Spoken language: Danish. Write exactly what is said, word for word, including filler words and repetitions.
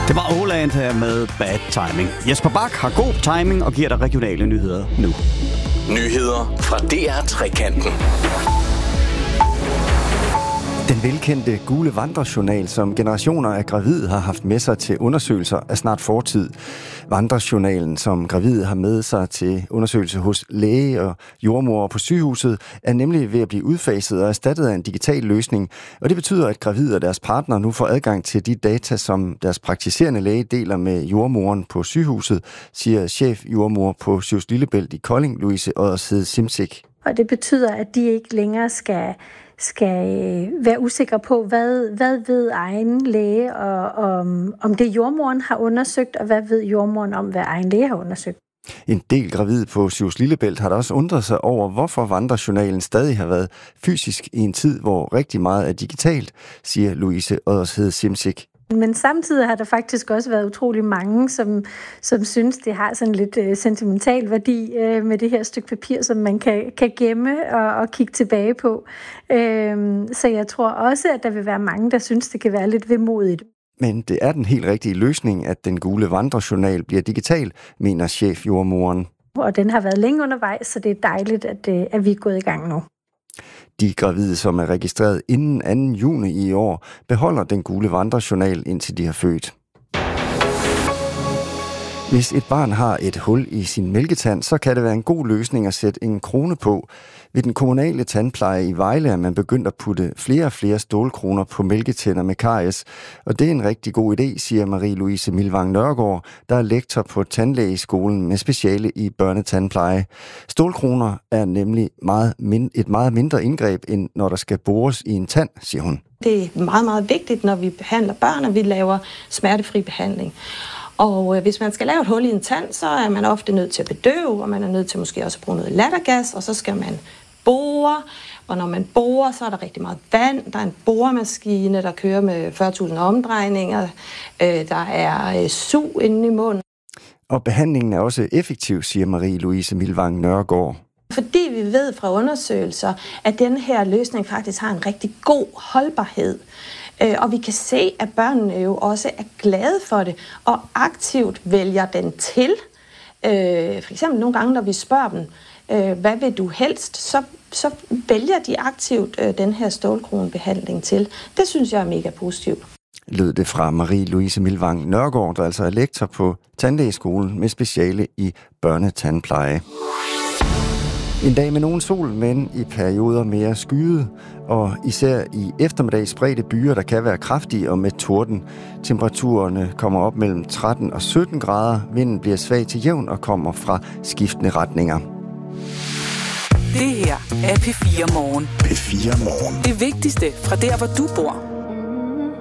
Det var Åland her med Bad Timing. Jesper Bak har god timing og giver dig regionale nyheder nu. Nyheder fra D R Trekanten. Den velkendte gule vandrejournal, som generationer af gravide har haft med sig til undersøgelser, er snart fortid. Vandrejournalen, som gravide har med sig til undersøgelse hos læge og jordmor på sygehuset, er nemlig ved at blive udfaset og erstattet af en digital løsning. Og det betyder, at gravide og deres partner nu får adgang til de data, som deres praktiserende læge deler med jordmoren på sygehuset, siger chef jordmor på Sygehus Lillebælt i Kolding, Louise Oddershede Simsik. Og det betyder, at de ikke længere skal skal være usikre på, hvad, hvad ved egen læge, og om, om det jordmoren har undersøgt, og hvad ved jordmoren om, hvad egen læge har undersøgt. En del gravide på Sygehus Lillebælt har da også undret sig over, hvorfor vandrejournalen stadig har været fysisk i en tid, hvor rigtig meget er digitalt, siger Louise Oddershede Simsik. Men samtidig har der faktisk også været utrolig mange, som, som synes, det har sådan lidt øh, sentimental værdi øh, med det her stykke papir, som man kan, kan gemme og, og kigge tilbage på. Øh, så jeg tror også, at der vil være mange, der synes, det kan være lidt vemodigt. Men det er den helt rigtige løsning, at den gule vandrejournal bliver digital, mener chefjordmoren. Og den har været længe undervejs, så det er dejligt, at, øh, at vi er gået i gang nu. De gravide, som er registreret inden anden juni i år, beholder den gule vandrejournal, indtil de har født. Hvis et barn har et hul i sin mælketand, så kan det være en god løsning at sætte en krone på. Ved den kommunale tandpleje i Vejle er man begyndt at putte flere og flere stålkroner på mælketænder med karies. Og det er en rigtig god idé, siger Marie-Louise Milvang Nørgaard, der er lektor på tandlægeskolen med speciale i børnetandpleje. Stålkroner er nemlig meget min- et meget mindre indgreb, end når der skal bores i en tand, siger hun. Det er meget, meget vigtigt, når vi behandler børn, at vi laver smertefri behandling. Og øh, hvis man skal lave et hul i en tand, så er man ofte nødt til at bedøve, og man er nødt til måske også at bruge noget lattergas, og så skal man bore. Og når man borer, så er der rigtig meget vand. Der er en boremaskine, der kører med fyrre tusind omdrejninger. Øh, der er øh, sug inde i munden. Og behandlingen er også effektiv, siger Marie-Louise Milvang Nørgaard. Fordi vi ved fra undersøgelser, at den her løsning faktisk har en rigtig god holdbarhed. Og vi kan se, at børnene jo også er glade for det, og aktivt vælger den til. For eksempel nogle gange, når vi spørger dem, hvad vil du helst, så, så vælger de aktivt den her stålkronebehandling til. Det synes jeg er mega positivt. Lød det fra Marie-Louise Milvang Nørgaard, der altså er lektor på tandlægeskolen med speciale i børnetandpleje. En dag med nogen sol, men i perioder mere skyet, og især i eftermiddag spredte byer, der kan være kraftige og med torden. Temperaturerne kommer op mellem tretten og sytten grader, vinden bliver svag til jævn og kommer fra skiftende retninger. Det her er P fire Morgen. P fire Morgen. Det vigtigste fra der, hvor du bor.